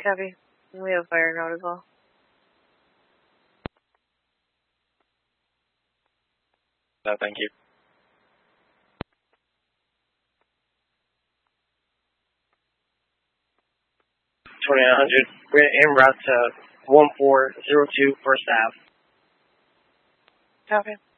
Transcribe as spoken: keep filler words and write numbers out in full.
Copy. We have fire note as well. No, thank you. twenty-nine hundred. We're en route to one four zero two First Ave. Copy.